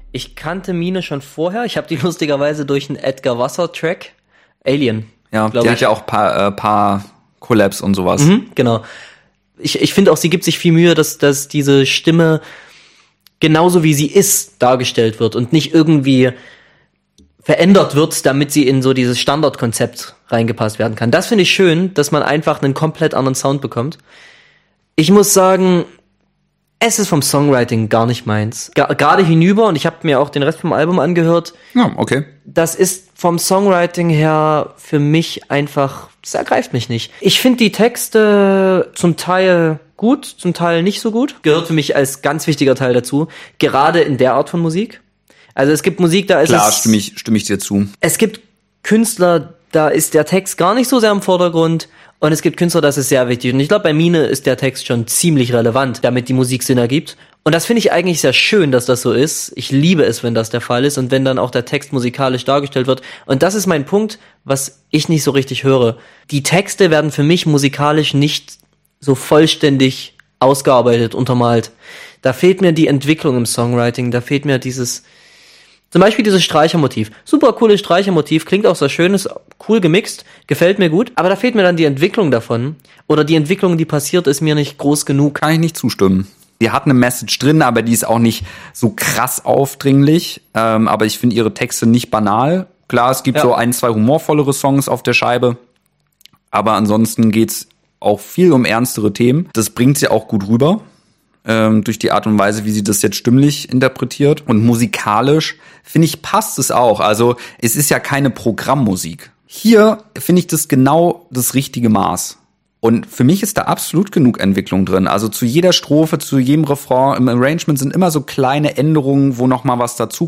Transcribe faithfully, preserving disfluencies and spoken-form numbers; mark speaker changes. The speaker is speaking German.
Speaker 1: Ich kannte Mine schon vorher. Ich habe die lustigerweise durch einen Edgar Wasser-Track, Alien.
Speaker 2: Ja, die ich. hat ja auch paar, äh, paar Collabs und sowas.
Speaker 1: Mhm, genau. Ich, ich finde auch, sie gibt sich viel Mühe, dass, dass diese Stimme genauso wie sie ist dargestellt wird und nicht irgendwie verändert wird, damit sie in so dieses Standardkonzept reingepasst werden kann. Das finde ich schön, dass man einfach einen komplett anderen Sound bekommt. Ich muss sagen, es ist vom Songwriting gar nicht meins. G- Gerade hinüber, und ich habe mir auch den Rest vom Album angehört.
Speaker 2: Ja, okay.
Speaker 1: Das ist vom Songwriting her für mich einfach, das ergreift mich nicht. Ich finde die Texte zum Teil gut, zum Teil nicht so gut. Gehört für mich als ganz wichtiger Teil dazu. Gerade in der Art von Musik. Also es gibt Musik, da ist
Speaker 2: Klar,
Speaker 1: es...
Speaker 2: Klar, stimme ich, stimme ich dir zu.
Speaker 1: Es gibt Künstler, da ist der Text gar nicht so sehr im Vordergrund. Und es gibt Künstler, das ist sehr wichtig. Und ich glaube, bei Mine ist der Text schon ziemlich relevant, damit die Musik Sinn ergibt. Und das finde ich eigentlich sehr schön, dass das so ist. Ich liebe es, wenn das der Fall ist und wenn dann auch der Text musikalisch dargestellt wird. Und das ist mein Punkt, was ich nicht so richtig höre. Die Texte werden für mich musikalisch nicht so vollständig ausgearbeitet, untermalt. Da fehlt mir die Entwicklung im Songwriting, da fehlt mir dieses... Zum Beispiel dieses Streichermotiv. Super cooles Streichermotiv, klingt auch sehr schön, ist cool gemixt, gefällt mir gut. Aber da fehlt mir dann die Entwicklung davon. Oder die Entwicklung, die passiert, ist mir nicht groß genug.
Speaker 2: Kann ich nicht zustimmen. Die hat eine Message drin, aber die ist auch nicht so krass aufdringlich. Ähm, aber ich finde ihre Texte nicht banal. Klar, es gibt ja. so ein, zwei humorvollere Songs auf der Scheibe. Aber ansonsten geht's auch viel um ernstere Themen. Das bringt sie auch gut rüber. Ähm, durch die Art und Weise, wie sie das jetzt stimmlich interpretiert. Und musikalisch, finde ich, passt es auch. Also es ist ja keine Programmmusik. Hier finde ich das genau das richtige Maß. Und für mich ist da absolut genug Entwicklung drin. Also zu jeder Strophe, zu jedem Refrain im Arrangement sind immer so kleine Änderungen, wo noch mal was dazu